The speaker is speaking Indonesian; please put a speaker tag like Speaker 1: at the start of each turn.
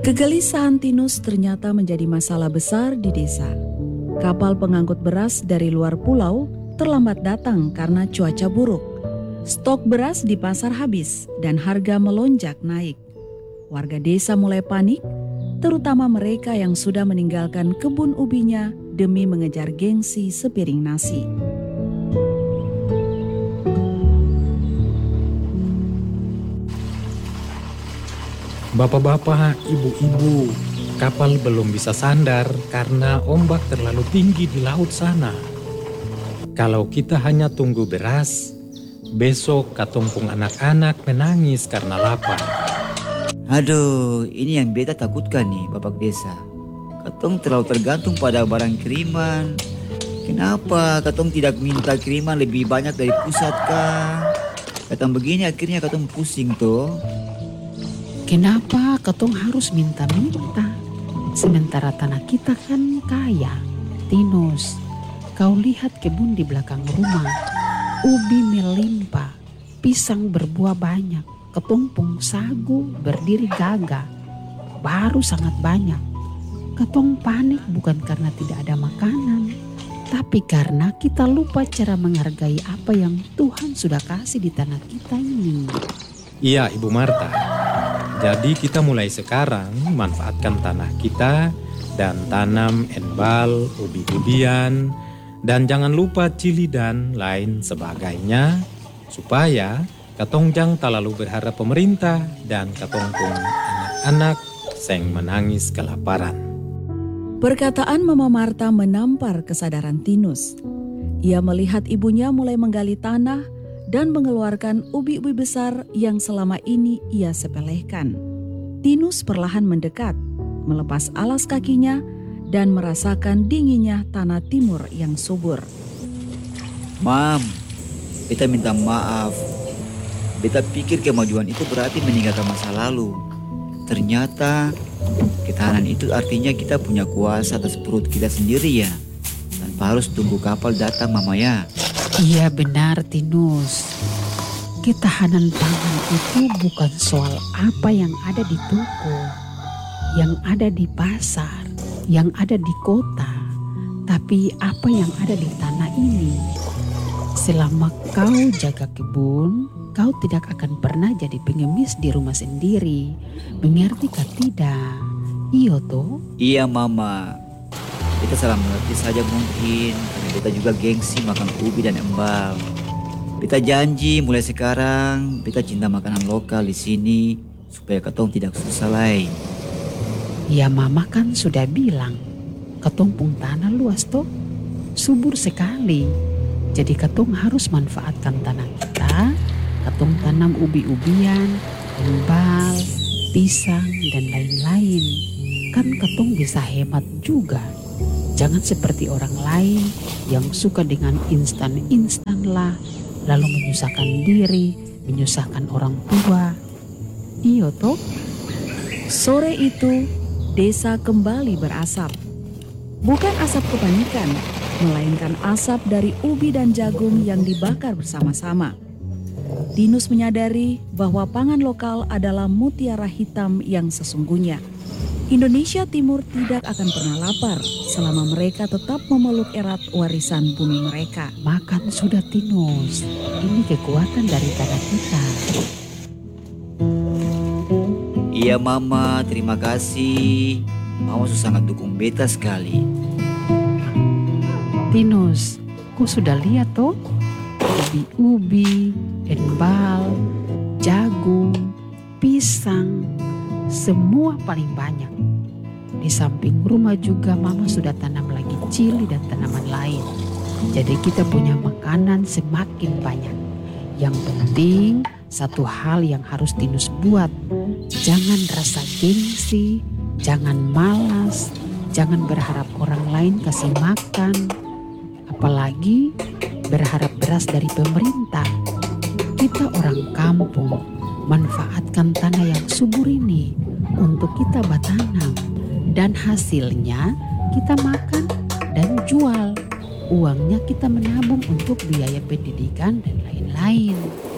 Speaker 1: Kegelisahan Tinus ternyata menjadi masalah besar di desa. Kapal pengangkut beras dari luar pulau terlambat datang karena cuaca buruk. Stok beras di pasar habis dan harga melonjak naik. Warga desa mulai panik, terutama mereka yang sudah meninggalkan kebun ubinya demi mengejar gengsi sepiring nasi.
Speaker 2: Bapak-bapak, ibu-ibu, kapal belum bisa sandar karena ombak terlalu tinggi di laut sana. Kalau kita hanya tunggu beras, besok katumpung anak-anak menangis karena lapar.
Speaker 3: Aduh, ini yang beta takutkan nih Bapak Desa. Katong terlalu tergantung pada barang kiriman. Kenapa katong tidak minta kiriman lebih banyak dari pusat kah? Katong begini akhirnya katong pusing tuh.
Speaker 4: Kenapa katong harus minta-minta? Sementara tanah kita kan kaya. Tinus, kau lihat kebun di belakang rumah. Ubi melimpah, pisang berbuah banyak, ketumpung sagu berdiri gagah. Baru sangat banyak. Katong panik bukan karena tidak ada makanan, tapi karena kita lupa cara menghargai apa yang Tuhan sudah kasih di tanah kita ini.
Speaker 2: Iya, Ibu Marta. Jadi kita mulai sekarang manfaatkan tanah kita dan tanam enbal, ubi-ubian, dan jangan lupa cili dan lain sebagainya supaya katong jang terlalu berharap pemerintah dan katong pun anak-anak seng menangis kelaparan.
Speaker 1: Perkataan Mama Marta menampar kesadaran Tinus. Ia melihat ibunya mulai menggali tanah dan mengeluarkan ubi-ubi besar yang selama ini ia sepelehkan. Tinus perlahan mendekat, melepas alas kakinya dan merasakan dinginnya tanah timur yang subur.
Speaker 3: Mam, beta minta maaf. Beta pikir kemajuan itu berarti meninggalkan masa lalu. Ternyata ketahanan itu artinya kita punya kuasa atas perut kita sendiri ya. Tanpa harus tunggu kapal datang Mama ya.
Speaker 4: Iya benar Tinus. Ketahanan pangan itu bukan soal apa yang ada di toko, yang ada di pasar, yang ada di kota, tapi apa yang ada di tanah ini. Selama kau jaga kebun, kau tidak akan pernah jadi pengemis di rumah sendiri. Mengerti kah tidak? Iyo toh?
Speaker 3: Iya Mama. Kita salah mengerti saja mungkin, karena kita juga gengsi makan ubi dan embal. Kita janji mulai sekarang, kita cinta makanan lokal di sini supaya katong tidak susah lain.
Speaker 4: Ya Mama kan sudah bilang, ketumpung tanah luas toh, subur sekali. Jadi katong harus manfaatkan tanah kita, katong tanam ubi-ubian, embal, pisang dan lain-lain. Kan katong bisa hemat juga. Jangan seperti orang lain yang suka dengan instan-instan lah, lalu menyusahkan diri, menyusahkan orang tua. Iyo toh?
Speaker 1: Sore itu, desa kembali berasap. Bukan asap kepanikan, melainkan asap dari ubi dan jagung yang dibakar bersama-sama. Tinus menyadari bahwa pangan lokal adalah mutiara hitam yang sesungguhnya. Indonesia Timur tidak akan pernah lapar selama mereka tetap memeluk erat warisan bumi mereka.
Speaker 4: Makan sudah Tinus, ini kekuatan dari tanah kita.
Speaker 3: Iya Mama, terima kasih. Mama sangat dukung beta sekali.
Speaker 4: Tinus, kau sudah lihat toh? Ubi-ubi, enbal, jagung, pisang, semua paling banyak. Di samping rumah juga Mama sudah tanam lagi cili dan tanaman lain. Jadi kita punya makanan semakin banyak. Yang penting satu hal yang harus Tinus buat. Jangan rasa gengsi, jangan malas, jangan berharap orang lain kasih makan. Apalagi berharap beras dari pemerintah. Kita orang kampung, manfaatkan tanah yang subur ini untuk kita bertanam. Dan hasilnya kita makan dan jual. Uangnya kita menabung untuk biaya pendidikan dan lain-lain.